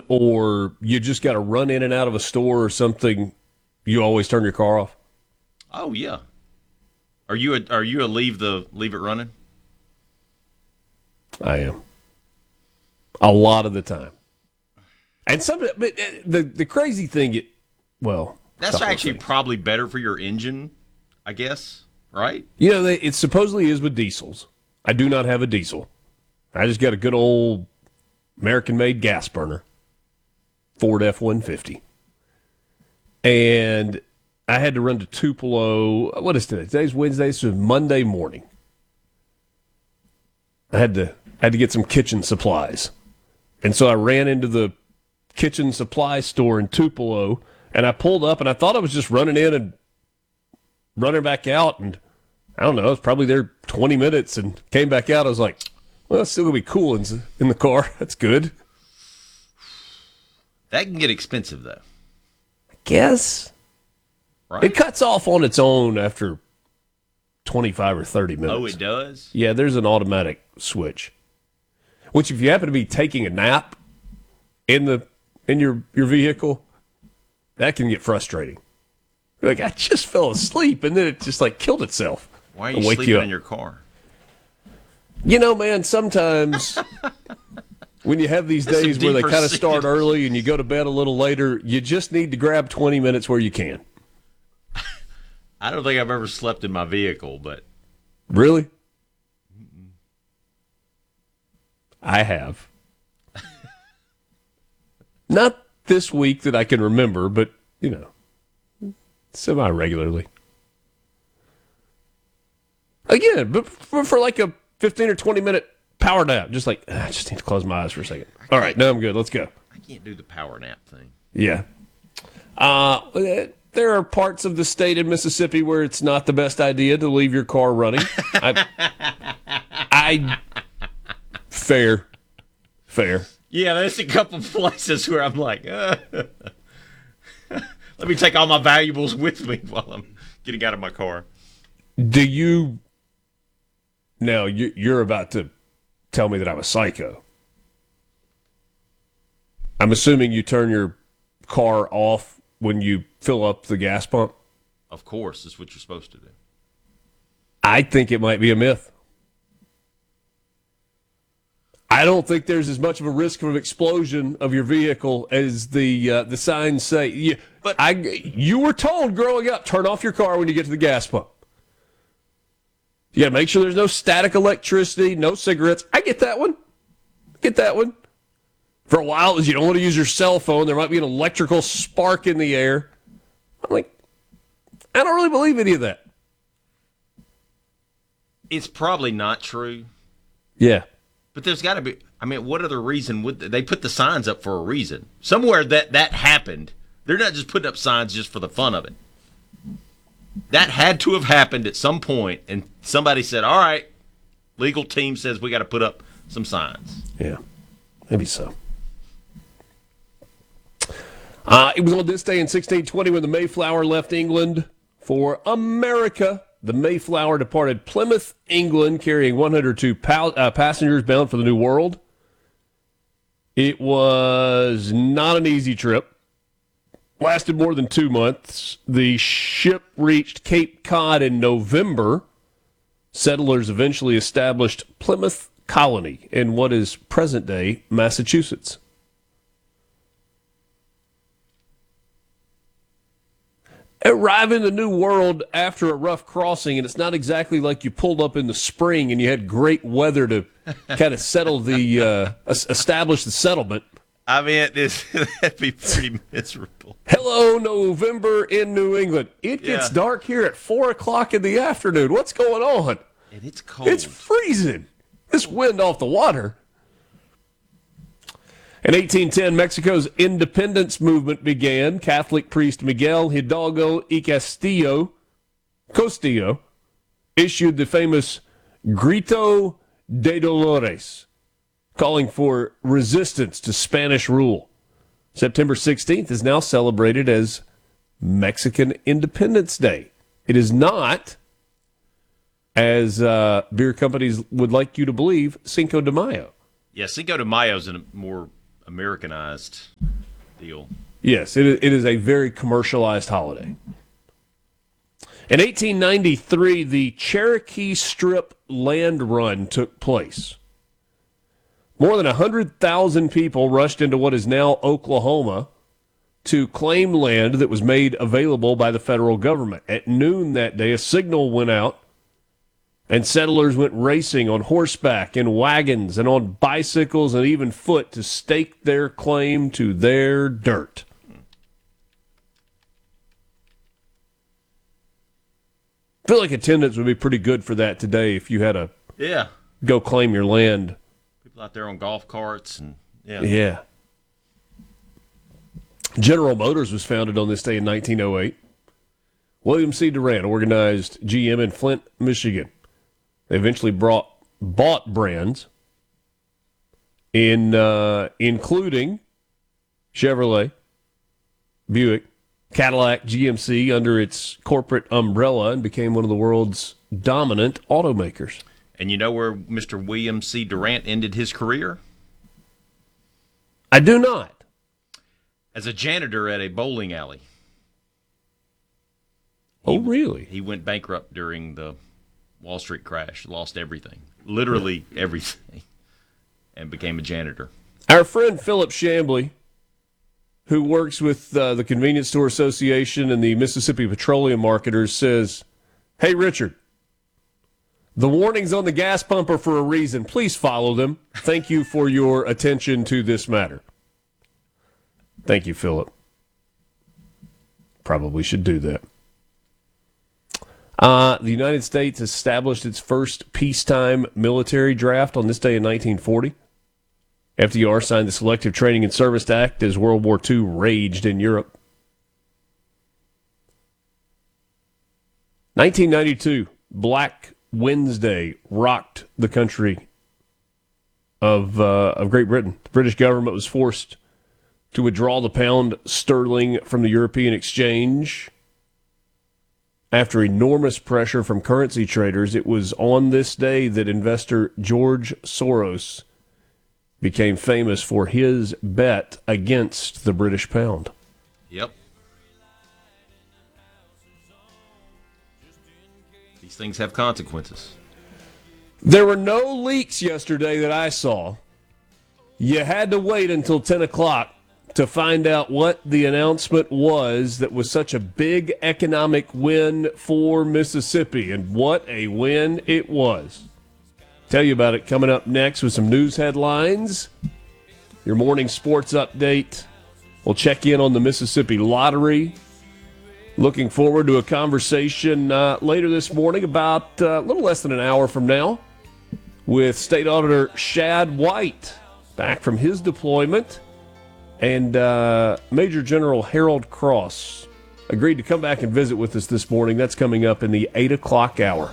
or you just got to run in and out of a store or something, you always turn your car off? Oh yeah. Are you a leave it running? I am. A lot of the time. And but the crazy thing, that's actually probably better for your engine, I guess, right? It supposedly is with diesels. I do not have a diesel. I just got a good old American-made gas burner, Ford F-150. And I had to run to Tupelo. What is today? Today's Wednesday, so Monday morning. I had to get some kitchen supplies. And so I ran into the kitchen supply store in Tupelo, and I pulled up, and I thought I was just running in and running back out, and I don't know, I was probably there 20 minutes and came back out. I was like, well, it's still going to be cool in the car. That's good. That can get expensive, though. I guess. Right? It cuts off on its own after 25 or 30 minutes. Oh, it does? Yeah, there's an automatic switch. Which, if you happen to be taking a nap in your vehicle, that can get frustrating. You're like, I just fell asleep, and then it just killed itself. Why are you sleeping in your car? Man, sometimes when you have these days where they kind of start early and you go to bed a little later, you just need to grab 20 minutes where you can. I don't think I've ever slept in my vehicle, but... Really? Mm-mm. I have. Not this week that I can remember, but, semi-regularly. Again, but for like a 15 or 20 minute power nap, just I just need to close my eyes for a second. All right, now I'm good. Let's go. I can't do the power nap thing. Yeah. There are parts of the state in Mississippi where it's not the best idea to leave your car running. Fair. Yeah, there's a couple places where I'm like, let me take all my valuables with me while I'm getting out of my car. Do you... Now, you're about to tell me that I'm a psycho. I'm assuming you turn your car off when you fill up the gas pump? Of course, that's what you're supposed to do. I think it might be a myth. I don't think there's as much of a risk of an explosion of your vehicle as the signs say. You were told growing up, turn off your car when you get to the gas pump. You got to make sure there's no static electricity, no cigarettes. I get that one. For a while, you don't want to use your cell phone. There might be an electrical spark in the air. I'm like, I don't really believe any of that. It's probably not true. Yeah. But there's got to be, what other reason would they put the signs up for a reason? Somewhere that happened. They're not just putting up signs just for the fun of it. That had to have happened at some point, and somebody said, all right, legal team says we got to put up some signs. Yeah, maybe so. It was on this day in 1620 when the Mayflower left England for America. The Mayflower departed Plymouth, England, carrying 102 passengers bound for the New World. It was not an easy trip. Lasted more than 2 months. The ship reached Cape Cod in November. Settlers eventually established Plymouth Colony in what is present-day Massachusetts. Arrive in the New World after a rough crossing, and it's not exactly like you pulled up in the spring and you had great weather to kind of settle establish the settlement. That'd be pretty miserable. Hello, November in New England. It gets dark here at 4 o'clock in the afternoon. What's going on? And it's cold. It's freezing. This wind off the water. In 1810, Mexico's independence movement began. Catholic priest Miguel Hidalgo y Castillo issued the famous Grito de Dolores, calling for resistance to Spanish rule. September 16th is now celebrated as Mexican Independence Day. It is not, as beer companies would like you to believe, Cinco de Mayo. Yeah, Cinco de Mayo is a more Americanized deal. Yes, it is a very commercialized holiday. In 1893, the Cherokee Strip Land Run took place. More than 100,000 people rushed into what is now Oklahoma to claim land that was made available by the federal government. At noon that day, a signal went out, and settlers went racing on horseback, in wagons, and on bicycles, and even foot to stake their claim to their dirt. I feel like attendance would be pretty good for that today if you had to go claim your land. People out there on golf carts and Yeah. General Motors was founded on this day in 1908. William C. Durant organized GM in Flint, Michigan. They eventually bought brands including Chevrolet, Buick, Cadillac, GMC under its corporate umbrella and became one of the world's dominant automakers. And you know where Mr. William C. Durant ended his career? I do not. As a janitor at a bowling alley. Oh, really? He went bankrupt during the Wall Street crash, lost everything, literally everything, and became a janitor. Our friend Philip Chambly, who works with the Convenience Store Association and the Mississippi Petroleum Marketers, says, "Hey, Richard, the warnings on the gas pump are for a reason. Please follow them. Thank you for your attention to this matter." Thank you, Philip. Probably should do that. The United States established its first peacetime military draft on this day in 1940. FDR signed the Selective Training and Service Act as World War II raged in Europe. 1992, Black Wednesday rocked the country of Great Britain. The British government was forced to withdraw the pound sterling from the European exchange. After enormous pressure from currency traders, it was on this day that investor George Soros became famous for his bet against the British pound. Yep. These things have consequences. There were no leaks yesterday that I saw. You had to wait until 10 o'clock to find out what the announcement was that was such a big economic win for Mississippi, and what a win it was. Tell you about it coming up next with some news headlines, your morning sports update. We'll check in on the Mississippi Lottery. Looking forward to a conversation later this morning, about a little less than an hour from now, with State Auditor Shad White, back from his deployment. And Major General Harold Cross agreed to come back and visit with us this morning. That's coming up in the 8 o'clock hour.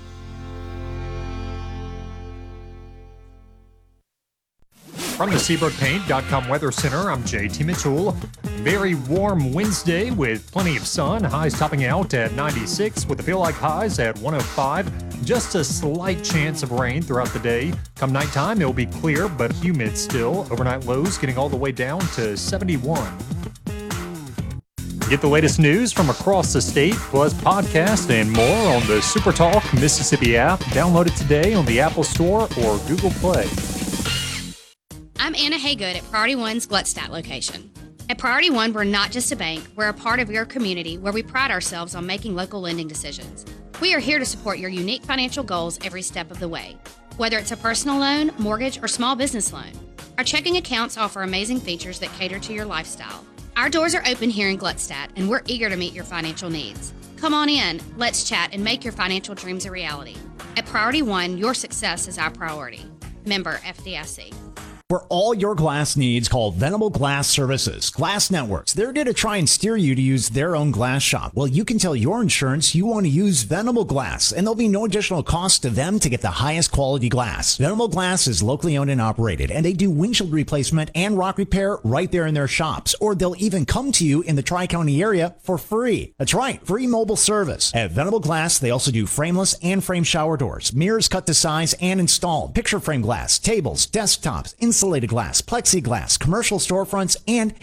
From the SeabrookPaint.com Weather Center, I'm JT Mitchell. Very warm Wednesday with plenty of sun. Highs topping out at 96 with the feel-like highs at 105. Just a slight chance of rain throughout the day. Come nighttime, it'll be clear but humid still. Overnight lows getting all the way down to 71. Get the latest news from across the state, plus podcast and more on the SuperTalk Mississippi app. Download it today on the Apple Store or Google Play. I'm Anna Haygood at Priority One's Gluckstadt location. At Priority One, we're not just a bank, we're a part of your community where we pride ourselves on making local lending decisions. We are here to support your unique financial goals every step of the way, whether it's a personal loan, mortgage, or small business loan. Our checking accounts offer amazing features that cater to your lifestyle. Our doors are open here in Gluckstadt, and we're eager to meet your financial needs. Come on in, let's chat, and make your financial dreams a reality. At Priority One, your success is our priority. Member FDIC. For all your glass needs, call Venable Glass Services. Glass Networks, they're going to try and steer you to use their own glass shop. Well, you can tell your insurance you want to use Venable Glass, and there'll be no additional cost to them to get the highest quality glass. Venable Glass is locally owned and operated, and they do windshield replacement and rock repair right there in their shops, or they'll even come to you in the Tri-County area for free. That's right, free mobile service. At Venable Glass, they also do frameless and frame shower doors, mirrors cut to size and installed, picture frame glass, tables, desktops, inside insulated glass, plexiglass, commercial storefronts, and